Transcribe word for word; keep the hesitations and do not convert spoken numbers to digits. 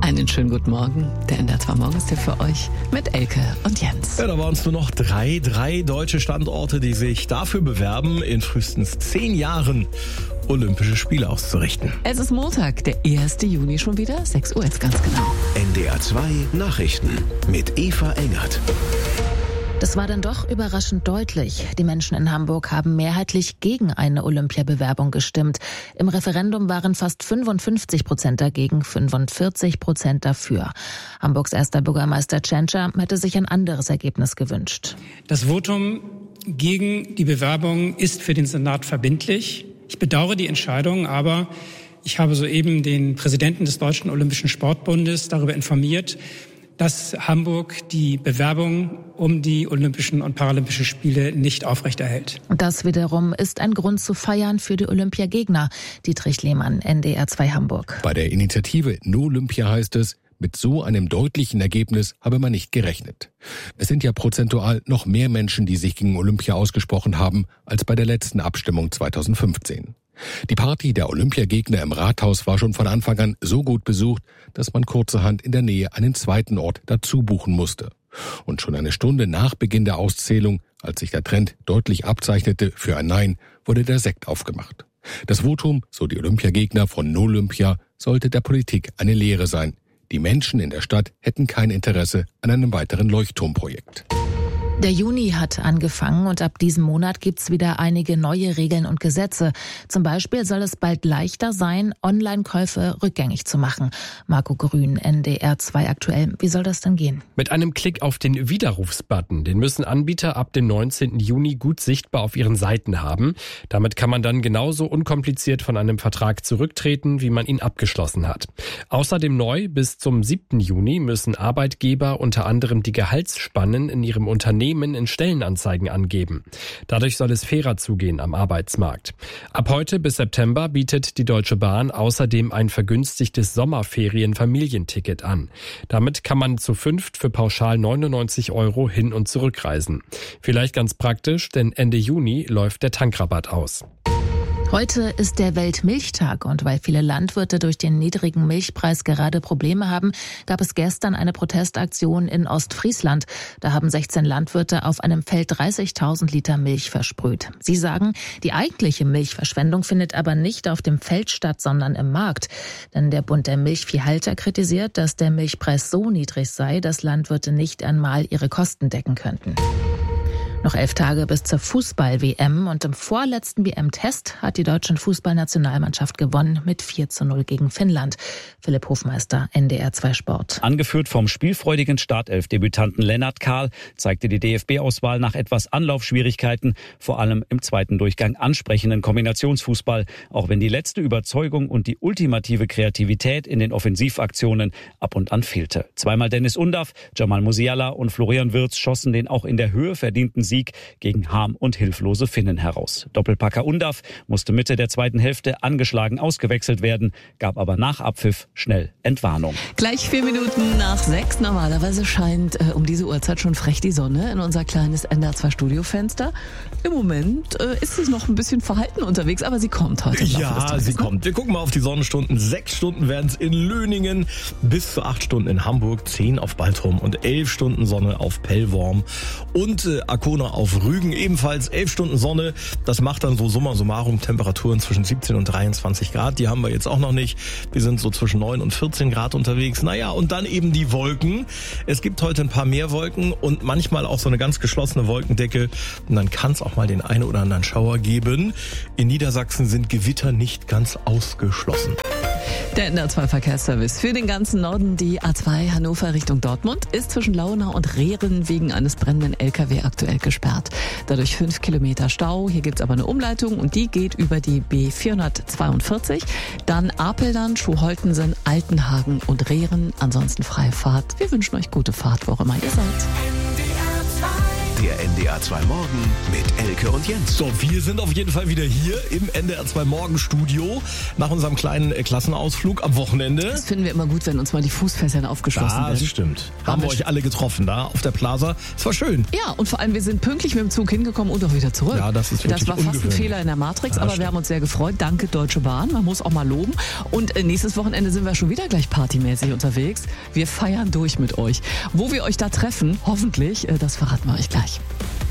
Einen schönen guten Morgen. Der N D R zwei Morgenstipp für euch mit Elke und Jens. Ja, da waren es nur noch drei, drei deutsche Standorte, die sich dafür bewerben, in frühestens zehn Jahren Olympische Spiele auszurichten. Es ist Montag, der ersten Juni schon wieder, sechs Uhr jetzt ganz genau. N D R zwei Nachrichten mit Eva Engert. Das war dann doch überraschend deutlich. Die Menschen in Hamburg haben mehrheitlich gegen eine Olympiabewerbung gestimmt. Im Referendum waren fast fünfundfünfzig Prozent dagegen, fünfundvierzig Prozent dafür. Hamburgs erster Bürgermeister Tschentscher hätte sich ein anderes Ergebnis gewünscht. Das Votum gegen die Bewerbung ist für den Senat verbindlich. Ich bedauere die Entscheidung, aber ich habe soeben den Präsidenten des Deutschen Olympischen Sportbundes darüber informiert, dass Hamburg die Bewerbung um die Olympischen und Paralympischen Spiele nicht aufrechterhält. Das wiederum ist ein Grund zu feiern für die Olympiagegner. Dietrich Lehmann, N D R zwei Hamburg. Bei der Initiative No Olympia heißt es, mit so einem deutlichen Ergebnis habe man nicht gerechnet. Es sind ja prozentual noch mehr Menschen, die sich gegen Olympia ausgesprochen haben, als bei der letzten Abstimmung zweitausendfünfzehn. Die Party der Olympiagegner im Rathaus war schon von Anfang an so gut besucht, dass man kurzerhand in der Nähe einen zweiten Ort dazu buchen musste. Und schon eine Stunde nach Beginn der Auszählung, als sich der Trend deutlich abzeichnete für ein Nein, wurde der Sekt aufgemacht. Das Votum, so die Olympiagegner von No Olympia, sollte der Politik eine Lehre sein. Die Menschen in der Stadt hätten kein Interesse an einem weiteren Leuchtturmprojekt. Der Juni hat angefangen und ab diesem Monat gibt's wieder einige neue Regeln und Gesetze. Zum Beispiel soll es bald leichter sein, Online-Käufe rückgängig zu machen. Marco Grün, N D R zwei aktuell. Wie soll das denn gehen? Mit einem Klick auf den Widerrufsbutton, den müssen Anbieter ab dem neunzehnten Juni gut sichtbar auf ihren Seiten haben. Damit kann man dann genauso unkompliziert von einem Vertrag zurücktreten, wie man ihn abgeschlossen hat. Außerdem neu, bis zum siebten Juni müssen Arbeitgeber unter anderem die Gehaltsspannen in ihrem Unternehmen in Stellenanzeigen angeben. Dadurch soll es fairer zugehen am Arbeitsmarkt. Ab heute bis September bietet die Deutsche Bahn außerdem ein vergünstigtes Sommerferien-Familienticket an. Damit kann man zu fünft für pauschal neunundneunzig Euro hin- und zurückreisen. Vielleicht ganz praktisch, denn Ende Juni läuft der Tankrabatt aus. Heute ist der Weltmilchtag und weil viele Landwirte durch den niedrigen Milchpreis gerade Probleme haben, gab es gestern eine Protestaktion in Ostfriesland. Da haben sechzehn Landwirte auf einem Feld dreißigtausend Liter Milch versprüht. Sie sagen, die eigentliche Milchverschwendung findet aber nicht auf dem Feld statt, sondern im Markt. Denn der Bund der Milchviehhalter kritisiert, dass der Milchpreis so niedrig sei, dass Landwirte nicht einmal ihre Kosten decken könnten. Noch elf Tage bis zur Fußball-W M und im vorletzten W M-Test hat die deutsche Fußballnationalmannschaft gewonnen mit vier zu null gegen Finnland. Philipp Hofmeister, N D R zwei Sport. Angeführt vom spielfreudigen Startelf-Debütanten Lennart Kahl zeigte die D F B-Auswahl nach etwas Anlaufschwierigkeiten, vor allem im zweiten Durchgang ansprechenden Kombinationsfußball, auch wenn die letzte Überzeugung und die ultimative Kreativität in den Offensivaktionen ab und an fehlte. Zweimal Dennis Undaff, Jamal Musiala und Florian Wirtz schossen den auch in der Höhe verdienten Sieg gegen Harm und hilflose Finnen heraus. Doppelpacker Undaff musste Mitte der zweiten Hälfte angeschlagen ausgewechselt werden, gab aber nach Abpfiff schnell Entwarnung. Gleich vier Minuten nach sechs. Normalerweise scheint äh, um diese Uhrzeit schon frech die Sonne in unser kleines N D R zwei Studiofenster. Im Moment äh, ist es noch ein bisschen verhalten unterwegs, aber sie kommt heute. Ja, sie kommt. Wir gucken mal auf die Sonnenstunden. Sechs Stunden werden es in Löningen, bis zu acht Stunden in Hamburg, zehn auf Baltrum und elf Stunden Sonne auf Pellworm und äh, Arkona auf Rügen, ebenfalls elf Stunden Sonne. Das macht dann so summa summarum Temperaturen zwischen siebzehn und dreiundzwanzig Grad. Die haben wir jetzt auch noch nicht. Wir sind so zwischen neun und vierzehn Grad unterwegs. Naja, und dann eben die Wolken. Es gibt heute ein paar mehr Wolken und manchmal auch so eine ganz geschlossene Wolkendecke. Und dann kann es auch mal den einen oder anderen Schauer geben. In Niedersachsen sind Gewitter nicht ganz ausgeschlossen. Der N D R zwei Verkehrsservice für den ganzen Norden. Die A zwei Hannover Richtung Dortmund ist zwischen Launau und Rehren wegen eines brennenden L K W aktuell gesperrt. Dadurch fünf Kilometer Stau. Hier gibt's aber eine Umleitung und die geht über die B vierhundertzweiundvierzig. Dann Apeldan, Schuholtensen, Altenhagen und Rehren. Ansonsten freie Fahrt. Wir wünschen euch gute Fahrt, wo auch immer ihr seid. Der N D R zwei Morgen mit Elke und Jens. So, wir sind auf jeden Fall wieder hier im N D R zwei Morgenstudio nach unserem kleinen äh, Klassenausflug am Wochenende. Das finden wir immer gut, wenn uns mal die Fußfesseln aufgeschlossen Ja, werden. das stimmt. Haben wir euch alle getroffen da auf der Plaza. Es war schön. Ja, und vor allem, wir sind pünktlich mit dem Zug hingekommen und auch wieder zurück. Ja, das ist wirklich Das war fast ein ungewöhnlich. Fehler in der Matrix, Ja, aber stimmt. wir haben uns sehr gefreut. Danke, Deutsche Bahn. Man muss auch mal loben. Und äh, nächstes Wochenende sind wir schon wieder gleich partymäßig unterwegs. Wir feiern durch mit euch. Wo wir euch da treffen, hoffentlich, äh, das verraten wir euch gleich.